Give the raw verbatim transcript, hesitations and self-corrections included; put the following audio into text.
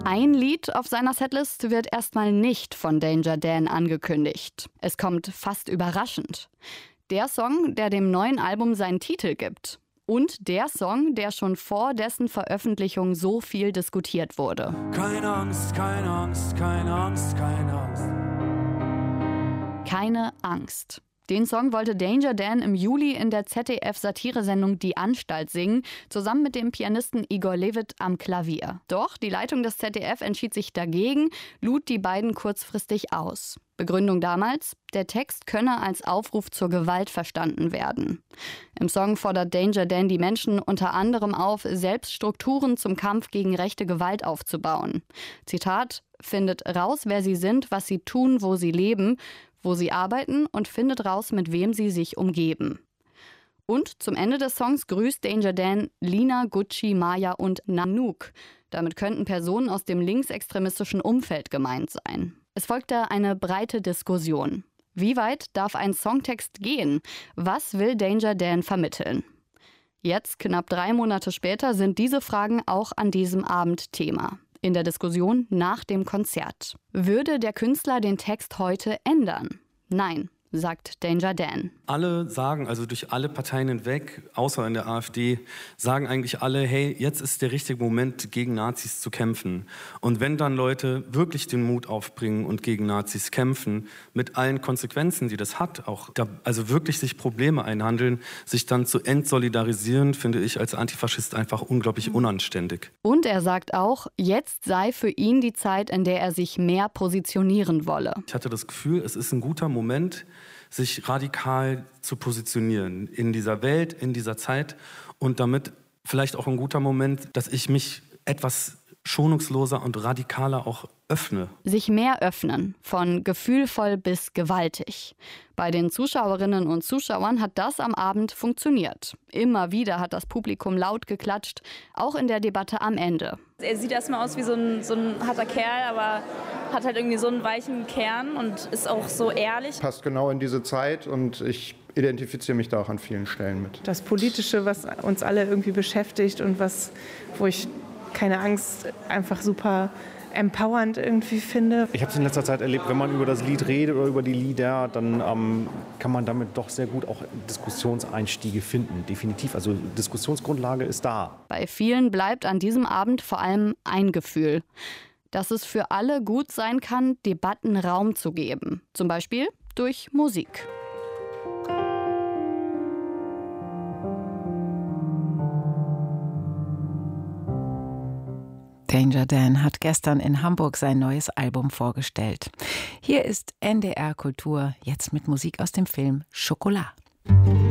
Ein Lied auf seiner Setlist wird erstmal nicht von Danger Dan angekündigt. Es kommt fast überraschend. Der Song, der dem neuen Album seinen Titel gibt. Und der Song, der schon vor dessen Veröffentlichung so viel diskutiert wurde. Keine Angst, keine Angst, keine Angst, keine Angst. Keine Angst. Den Song wollte Danger Dan im Juli in der Z D F-Satiresendung Die Anstalt singen, zusammen mit dem Pianisten Igor Levit am Klavier. Doch die Leitung des Z D F entschied sich dagegen, lud die beiden kurzfristig aus. Begründung damals: Der Text könne als Aufruf zur Gewalt verstanden werden. Im Song fordert Danger Dan die Menschen unter anderem auf, selbst Strukturen zum Kampf gegen rechte Gewalt aufzubauen. Zitat: Findet raus, wer sie sind, was sie tun, wo sie leben, wo sie arbeiten und findet raus, mit wem sie sich umgeben. Und zum Ende des Songs grüßt Danger Dan Lina, Gucci, Maya und Nanook. Damit könnten Personen aus dem linksextremistischen Umfeld gemeint sein. Es folgte eine breite Diskussion. Wie weit darf ein Songtext gehen? Was will Danger Dan vermitteln? Jetzt, knapp drei Monate später, sind diese Fragen auch an diesem Abend Thema. In der Diskussion nach dem Konzert. Würde der Künstler den Text heute ändern? Nein, sagt Danger Dan. Alle sagen, also durch alle Parteien hinweg, außer in der AfD, sagen eigentlich alle, hey, jetzt ist der richtige Moment, gegen Nazis zu kämpfen. Und wenn dann Leute wirklich den Mut aufbringen und gegen Nazis kämpfen, mit allen Konsequenzen, die das hat, auch da, also wirklich sich Probleme einhandeln, sich dann zu entsolidarisieren, finde ich als Antifaschist einfach unglaublich unanständig. Und er sagt auch, jetzt sei für ihn die Zeit, in der er sich mehr positionieren wolle. Ich hatte das Gefühl, es ist ein guter Moment, sich radikal zu positionieren in dieser Welt, in dieser Zeit und damit vielleicht auch ein guter Moment, dass ich mich etwas schonungsloser und radikaler auch öffne. Sich mehr öffnen, von gefühlvoll bis gewaltig. Bei den Zuschauerinnen und Zuschauern hat das am Abend funktioniert. Immer wieder hat das Publikum laut geklatscht, auch in der Debatte am Ende. Er sieht erstmal aus wie so ein, so ein harter Kerl, aber hat halt irgendwie so einen weichen Kern und ist auch so ehrlich. Passt genau in diese Zeit und ich identifiziere mich da auch an vielen Stellen mit. Das Politische, was uns alle irgendwie beschäftigt und was, wo ich keine Angst, einfach super empowernd irgendwie finde. Ich habe es in letzter Zeit erlebt, wenn man über das Lied redet oder über die Lieder, dann ähm, kann man damit doch sehr gut auch Diskussionseinstiege finden, definitiv. Also Diskussionsgrundlage ist da. Bei vielen bleibt an diesem Abend vor allem ein Gefühl, dass es für alle gut sein kann, Debatten Raum zu geben. Zum Beispiel durch Musik. Danger Dan hat gestern in Hamburg sein neues Album vorgestellt. Hier ist N D R Kultur, jetzt mit Musik aus dem Film Schokolade.